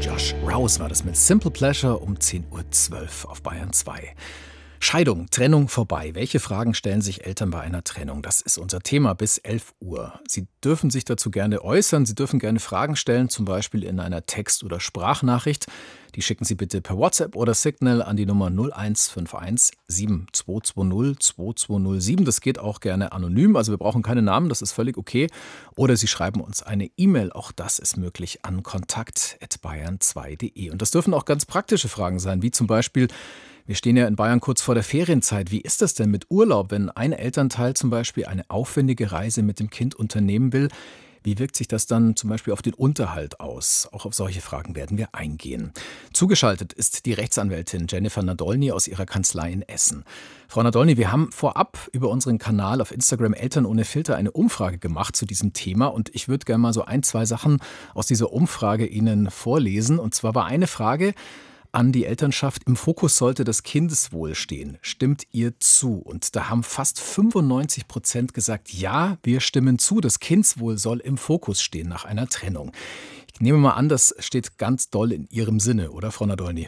Josh Rouse war das mit Simple Pleasure um 10:12 Uhr auf Bayern 2. Scheidung, Trennung vorbei. Welche Fragen stellen sich Eltern bei einer Trennung? Das ist unser Thema bis 11 Uhr. Sie dürfen sich dazu gerne äußern. Sie dürfen gerne Fragen stellen, zum Beispiel in einer Text- oder Sprachnachricht. Die schicken Sie bitte per WhatsApp oder Signal an die Nummer 0151 7220 2207. Das geht auch gerne anonym, also wir brauchen keine Namen, das ist völlig okay. Oder Sie schreiben uns eine E-Mail, auch das ist möglich, an kontakt@bayern2.de. Und das dürfen auch ganz praktische Fragen sein, wie zum Beispiel: Wir stehen ja in Bayern kurz vor der Ferienzeit. Wie ist das denn mit Urlaub, wenn ein Elternteil zum Beispiel eine aufwendige Reise mit dem Kind unternehmen will? Wie wirkt sich das dann zum Beispiel auf den Unterhalt aus? Auch auf solche Fragen werden wir eingehen. Zugeschaltet ist die Rechtsanwältin Jennifer Nadolny aus ihrer Kanzlei in Essen. Frau Nadolny, wir haben vorab über unseren Kanal auf Instagram Eltern ohne Filter eine Umfrage gemacht zu diesem Thema. Und ich würde gerne mal so 1, 2 Sachen aus dieser Umfrage Ihnen vorlesen. Und zwar war eine Frage an die Elternschaft: Im Fokus sollte das Kindeswohl stehen. Stimmt ihr zu? Und da haben fast 95% gesagt, ja, wir stimmen zu. Das Kindeswohl soll im Fokus stehen nach einer Trennung. Ich nehme mal an, das steht ganz doll in Ihrem Sinne, oder Frau Nadolny?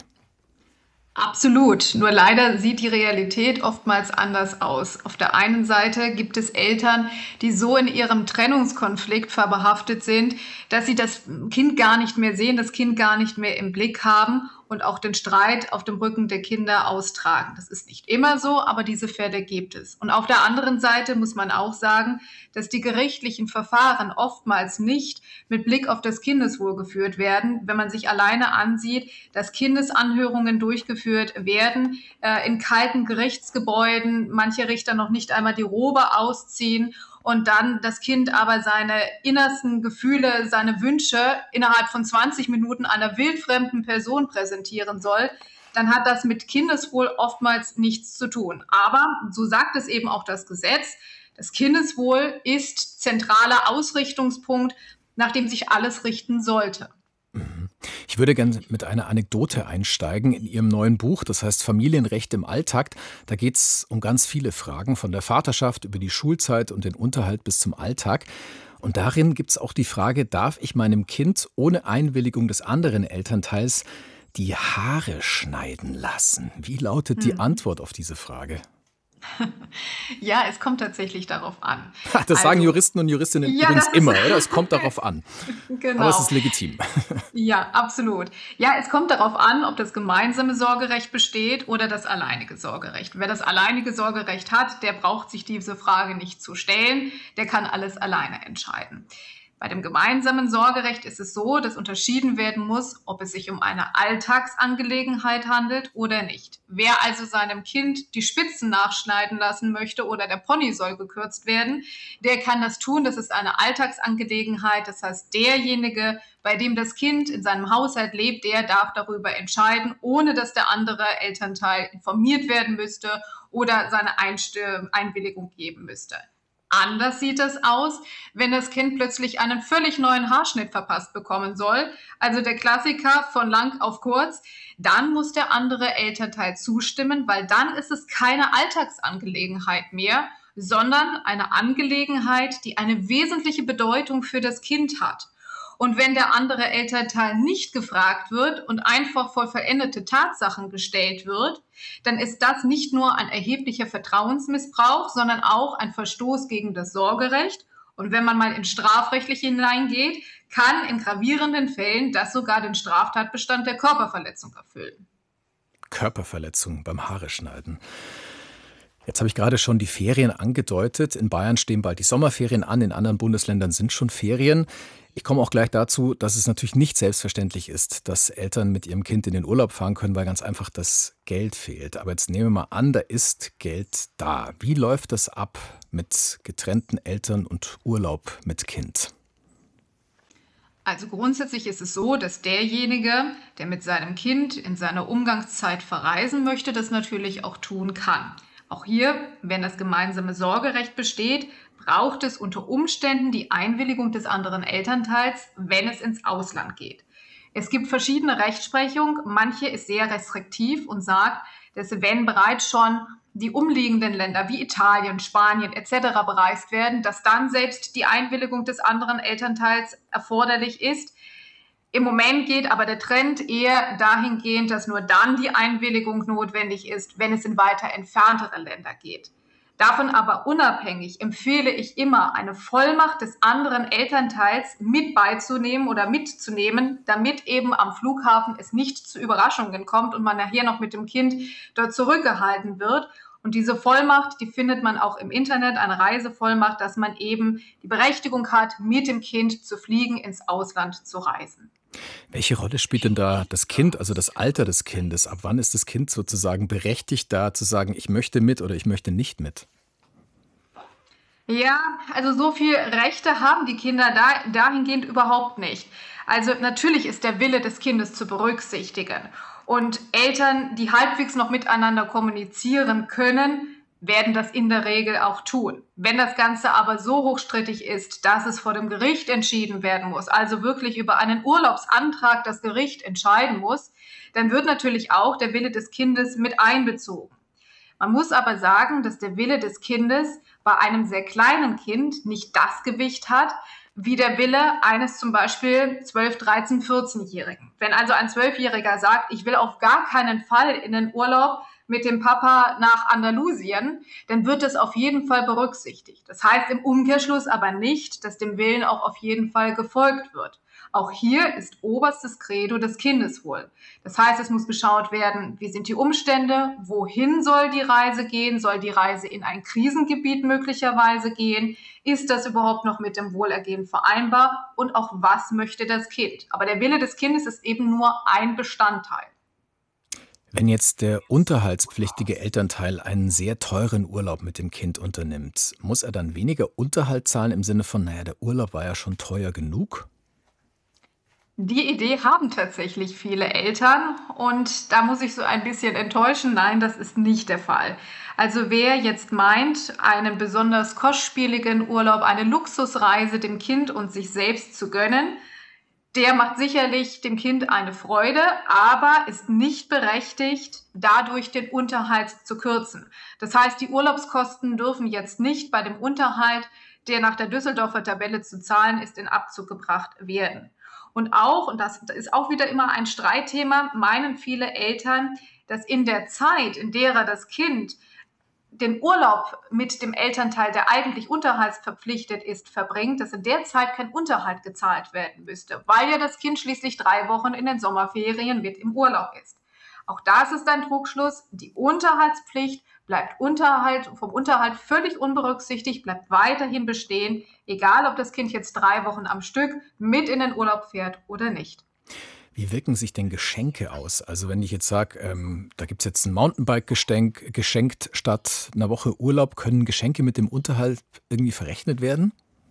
Absolut. Nur leider sieht die Realität oftmals anders aus. Auf der einen Seite gibt es Eltern, die so in ihrem Trennungskonflikt verbehaftet sind, dass sie das Kind gar nicht mehr sehen, das Kind gar nicht mehr im Blick haben und auch den Streit auf dem Rücken der Kinder austragen. Das ist nicht immer so, aber diese Fälle gibt es. Und auf der anderen Seite muss man auch sagen, dass die gerichtlichen Verfahren oftmals nicht mit Blick auf das Kindeswohl geführt werden. Wenn man sich alleine ansieht, dass Kindesanhörungen durchgeführt werden in kalten Gerichtsgebäuden, manche Richter noch nicht einmal die Robe ausziehen und dann das Kind aber seine innersten Gefühle, seine Wünsche innerhalb von 20 Minuten einer wildfremden Person präsentieren soll, dann hat das mit Kindeswohl oftmals nichts zu tun. Aber so sagt es eben auch das Gesetz: Das Kindeswohl ist zentraler Ausrichtungspunkt, nach dem sich alles richten sollte. Ich würde gerne mit einer Anekdote einsteigen in Ihrem neuen Buch, das heißt Familienrecht im Alltag. Da geht es um ganz viele Fragen, von der Vaterschaft über die Schulzeit und den Unterhalt bis zum Alltag. Und darin gibt es auch die Frage: Darf ich meinem Kind ohne Einwilligung des anderen Elternteils die Haare schneiden lassen? Wie lautet die Antwort auf diese Frage? Ja, es kommt tatsächlich darauf an. Das sagen Juristen und Juristinnen Ja, übrigens das immer, oder? Es kommt darauf an. genau. Aber es ist legitim. Ja, absolut. Ja, es kommt darauf an, ob das gemeinsame Sorgerecht besteht oder das alleinige Sorgerecht. Wer das alleinige Sorgerecht hat, der braucht sich diese Frage nicht zu stellen. Der kann alles alleine entscheiden. Bei dem gemeinsamen Sorgerecht ist es so, dass unterschieden werden muss, ob es sich um eine Alltagsangelegenheit handelt oder nicht. Wer also seinem Kind die Spitzen nachschneiden lassen möchte oder der Pony soll gekürzt werden, der kann das tun. Das ist eine Alltagsangelegenheit. Das heißt, derjenige, bei dem das Kind in seinem Haushalt lebt, der darf darüber entscheiden, ohne dass der andere Elternteil informiert werden müsste oder seine Einwilligung geben müsste. Anders sieht es aus, wenn das Kind plötzlich einen völlig neuen Haarschnitt verpasst bekommen soll, also der Klassiker von lang auf kurz. Dann muss der andere Elternteil zustimmen, weil dann ist es keine Alltagsangelegenheit mehr, sondern eine Angelegenheit, die eine wesentliche Bedeutung für das Kind hat. Und wenn der andere Elternteil nicht gefragt wird und einfach vor vollendete Tatsachen gestellt wird, dann ist das nicht nur ein erheblicher Vertrauensmissbrauch, sondern auch ein Verstoß gegen das Sorgerecht. Und wenn man mal ins Strafrechtliche hineingeht, kann in gravierenden Fällen das sogar den Straftatbestand der Körperverletzung erfüllen. Körperverletzung beim Haare schneiden. Jetzt habe ich gerade schon die Ferien angedeutet. In Bayern stehen bald die Sommerferien an, in anderen Bundesländern sind schon Ferien. Ich komme auch gleich dazu, dass es natürlich nicht selbstverständlich ist, dass Eltern mit ihrem Kind in den Urlaub fahren können, weil ganz einfach das Geld fehlt. Aber jetzt nehmen wir mal an, da ist Geld da. Wie läuft das ab mit getrennten Eltern und Urlaub mit Kind? Also grundsätzlich ist es so, dass derjenige, der mit seinem Kind in seiner Umgangszeit verreisen möchte, das natürlich auch tun kann. Auch hier, wenn das gemeinsame Sorgerecht besteht, braucht es unter Umständen die Einwilligung des anderen Elternteils, wenn es ins Ausland geht. Es gibt verschiedene Rechtsprechung. Manche ist sehr restriktiv und sagt, dass wenn bereits schon die umliegenden Länder wie Italien, Spanien etc. bereist werden, dass dann selbst die Einwilligung des anderen Elternteils erforderlich ist. Im Moment geht aber der Trend eher dahingehend, dass nur dann die Einwilligung notwendig ist, wenn es in weiter entferntere Länder geht. Davon aber unabhängig empfehle ich immer, eine Vollmacht des anderen Elternteils mit beizunehmen oder mitzunehmen, damit eben am Flughafen es nicht zu Überraschungen kommt und man nachher noch mit dem Kind dort zurückgehalten wird. Und diese Vollmacht, die findet man auch im Internet, eine Reisevollmacht, dass man eben die Berechtigung hat, mit dem Kind zu fliegen, ins Ausland zu reisen. Welche Rolle spielt denn da das Kind, also das Alter des Kindes? Ab wann ist das Kind sozusagen berechtigt, da zu sagen, ich möchte mit oder ich möchte nicht mit? Ja, also so viel Rechte haben die Kinder dahingehend überhaupt nicht. Also natürlich ist der Wille des Kindes zu berücksichtigen. Und Eltern, die halbwegs noch miteinander kommunizieren können, werden das in der Regel auch tun. Wenn das Ganze aber so hochstrittig ist, dass es vor dem Gericht entschieden werden muss, also wirklich über einen Urlaubsantrag das Gericht entscheiden muss, dann wird natürlich auch der Wille des Kindes mit einbezogen. Man muss aber sagen, dass der Wille des Kindes bei einem sehr kleinen Kind nicht das Gewicht hat, wie der Wille eines zum Beispiel 12-, 13-, 14-Jährigen. Wenn also ein 12-Jähriger sagt, ich will auf gar keinen Fall in den Urlaub mit dem Papa nach Andalusien, dann wird das auf jeden Fall berücksichtigt. Das heißt im Umkehrschluss aber nicht, dass dem Willen auch auf jeden Fall gefolgt wird. Auch hier ist oberstes Credo das Kindeswohl. Das heißt, es muss geschaut werden, wie sind die Umstände, wohin soll die Reise gehen, soll die Reise in ein Krisengebiet möglicherweise gehen, ist das überhaupt noch mit dem Wohlergehen vereinbar und auch was möchte das Kind. Aber der Wille des Kindes ist eben nur ein Bestandteil. Wenn jetzt der unterhaltspflichtige Elternteil einen sehr teuren Urlaub mit dem Kind unternimmt, muss er dann weniger Unterhalt zahlen im Sinne von, naja, der Urlaub war ja schon teuer genug? Die Idee haben tatsächlich viele Eltern und da muss ich so ein bisschen enttäuschen. Nein, das ist nicht der Fall. Also wer jetzt meint, einen besonders kostspieligen Urlaub, eine Luxusreise dem Kind und sich selbst zu gönnen, der macht sicherlich dem Kind eine Freude, aber ist nicht berechtigt, dadurch den Unterhalt zu kürzen. Das heißt, die Urlaubskosten dürfen jetzt nicht bei dem Unterhalt, der nach der Düsseldorfer Tabelle zu zahlen ist, in Abzug gebracht werden. Und das ist auch wieder immer ein Streitthema, meinen viele Eltern, dass in der Zeit, in derer das Kind den Urlaub mit dem Elternteil, der eigentlich unterhaltsverpflichtet ist, verbringt, dass in der Zeit kein Unterhalt gezahlt werden müsste, weil ja das Kind schließlich 3 Wochen in den Sommerferien mit im Urlaub ist. Auch das ist ein Trugschluss. Die Unterhaltspflicht bleibt vom Unterhalt völlig unberücksichtigt, bleibt weiterhin bestehen, egal ob das Kind jetzt 3 Wochen am Stück mit in den Urlaub fährt oder nicht. Wie wirken sich denn Geschenke aus? Also wenn ich jetzt sage, da gibt es jetzt ein Mountainbike geschenkt statt einer Woche Urlaub, können Geschenke mit dem Unterhalt irgendwie verrechnet werden?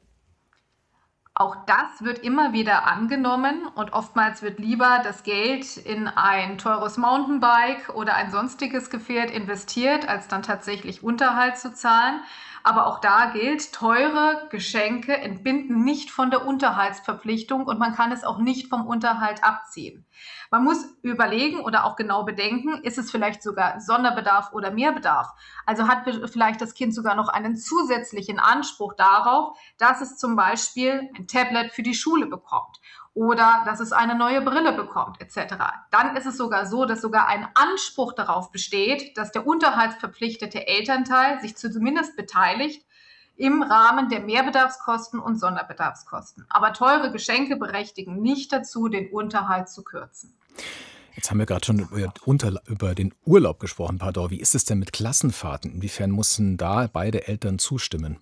Auch das wird immer wieder angenommen und oftmals wird lieber das Geld in ein teures Mountainbike oder ein sonstiges Gefährt investiert, als dann tatsächlich Unterhalt zu zahlen. Aber auch da gilt, teure Geschenke entbinden nicht von der Unterhaltsverpflichtung und man kann es auch nicht vom Unterhalt abziehen. Man muss überlegen oder auch genau bedenken, ist es vielleicht sogar Sonderbedarf oder Mehrbedarf? Also hat vielleicht das Kind sogar noch einen zusätzlichen Anspruch darauf, dass es zum Beispiel ein Tablet für die Schule bekommt oder dass es eine neue Brille bekommt etc. Dann ist es sogar so, dass sogar ein Anspruch darauf besteht, dass der unterhaltsverpflichtete Elternteil sich zumindest beteiligt im Rahmen der Mehrbedarfskosten und Sonderbedarfskosten. Aber teure Geschenke berechtigen nicht dazu, den Unterhalt zu kürzen. Jetzt haben wir gerade schon über den Urlaub gesprochen, pardon. Wie ist es denn mit Klassenfahrten? Inwiefern müssen da beide Eltern zustimmen?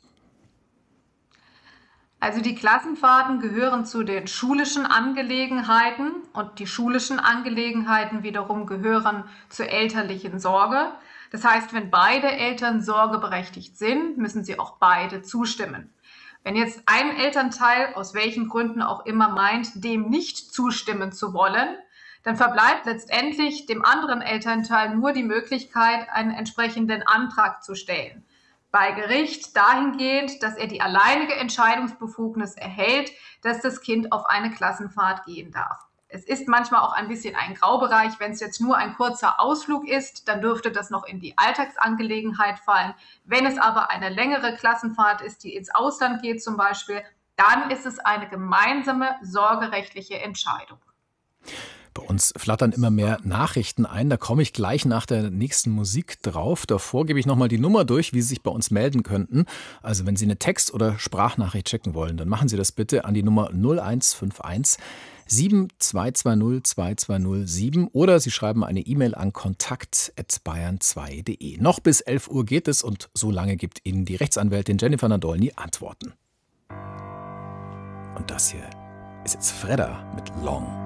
Also die Klassenfahrten gehören zu den schulischen Angelegenheiten und die schulischen Angelegenheiten wiederum gehören zur elterlichen Sorge. Das heißt, wenn beide Eltern sorgeberechtigt sind, müssen sie auch beide zustimmen. Wenn jetzt ein Elternteil aus welchen Gründen auch immer meint, dem nicht zustimmen zu wollen, dann verbleibt letztendlich dem anderen Elternteil nur die Möglichkeit, einen entsprechenden Antrag zu stellen. Bei Gericht dahingehend, dass er die alleinige Entscheidungsbefugnis erhält, dass das Kind auf eine Klassenfahrt gehen darf. Es ist manchmal auch ein bisschen ein Graubereich. Wenn es jetzt nur ein kurzer Ausflug ist, dann dürfte das noch in die Alltagsangelegenheit fallen. Wenn es aber eine längere Klassenfahrt ist, die ins Ausland geht zum Beispiel, dann ist es eine gemeinsame sorgerechtliche Entscheidung. Bei uns flattern immer mehr Nachrichten ein. Da komme ich gleich nach der nächsten Musik drauf. Davor gebe ich nochmal die Nummer durch, wie Sie sich bei uns melden könnten. Also wenn Sie eine Text- oder Sprachnachricht schicken wollen, dann machen Sie das bitte an die Nummer 0151 7220 2207 oder Sie schreiben eine E-Mail an kontakt@bayern2.de. Noch bis 11 Uhr geht es und so lange gibt Ihnen die Rechtsanwältin Jennifer Nadolny Antworten. Und das hier ist jetzt Fredda mit Long.